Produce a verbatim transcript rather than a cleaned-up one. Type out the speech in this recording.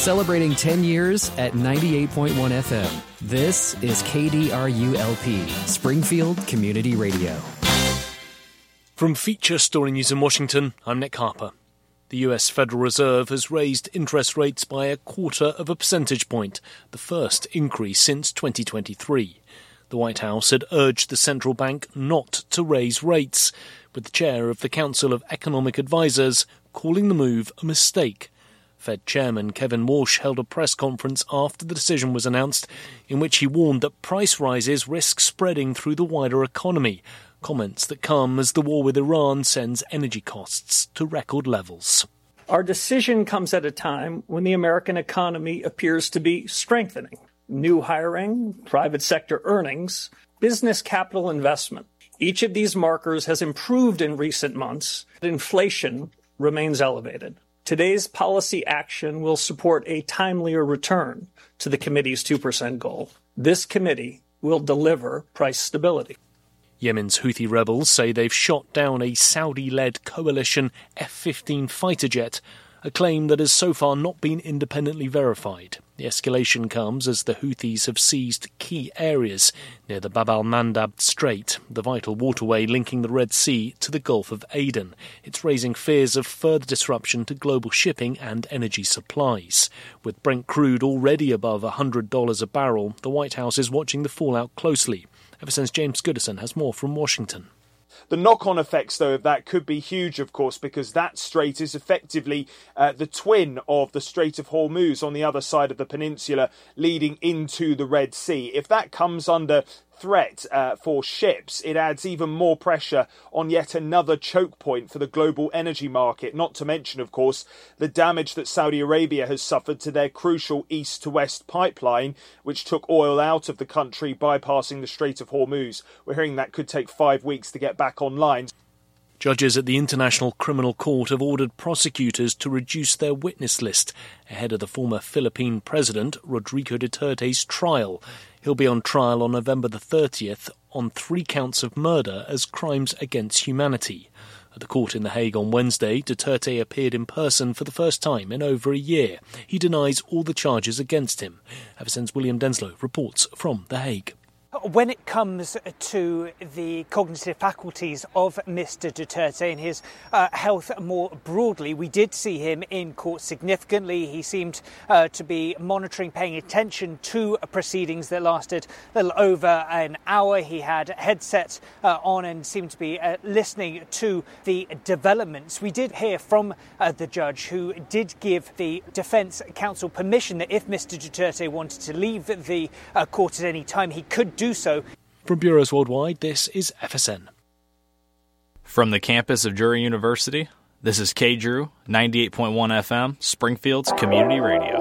Celebrating ten years at ninety-eight point one F M. This is K D R U L P, Springfield Community Radio. From Feature Story News in Washington, I'm Nick Harper. The U S Federal Reserve has raised interest rates by a quarter of a percentage point, the first increase since twenty twenty-three. The White House had urged the central bank not to raise rates, with the chair of the Council of Economic Advisers calling the move a mistake. Fed Chairman Kevin Walsh held a press conference after the decision was announced, in which he warned that price rises risk spreading through the wider economy, comments that come as the war with Iran sends energy costs to record levels. Our decision comes at a time when the American economy appears to be strengthening. New hiring, private sector earnings, business capital investment. Each of these markers has improved in recent months, but inflation remains elevated. Today's policy action will support a timelier return to the committee's two percent goal. This committee will deliver price stability. Yemen's Houthi rebels say they've shot down a Saudi-led coalition F fifteen fighter jet, a claim that has so far not been independently verified. The escalation comes as the Houthis have seized key areas near the Bab al-Mandab Strait, the vital waterway linking the Red Sea to the Gulf of Aden. It's raising fears of further disruption to global shipping and energy supplies. With Brent crude already above one hundred dollars a barrel, the White House is watching the fallout closely. Ever since James Goodison has more from Washington. The knock-on effects, though, of that could be huge, of course, because that strait is effectively uh, the twin of the Strait of Hormuz on the other side of the peninsula, leading into the Red Sea. If that comes under threat uh, for ships, it adds even more pressure on yet another choke point for the global energy market, not to mention, of course, the damage that Saudi Arabia has suffered to their crucial east-to-west pipeline, which took oil out of the country, bypassing the Strait of Hormuz. We're hearing that could take five weeks to get back online. Judges at the International Criminal Court have ordered prosecutors to reduce their witness list ahead of the former Philippine president, Rodrigo Duterte's trial. He'll be on trial on November the thirtieth on three counts of murder as crimes against humanity. At the court in The Hague on Wednesday, Duterte appeared in person for the first time in over a year. He denies all the charges against him. Ever since William Denslow reports from The Hague. When it comes to the cognitive faculties of Mister Duterte and his uh, health more broadly, we did see him in court significantly. He seemed uh, to be monitoring, paying attention to proceedings that lasted a little over an hour. He had a headset uh, on and seemed to be uh, listening to the developments. We did hear from uh, the judge, who did give the defence counsel permission that if Mister Duterte wanted to leave the uh, court at any time, he could do so. From Bureaus Worldwide, this is F S N. From the campus of Drury University, this is K Drew, ninety-eight point one F M, Springfield's Community Radio.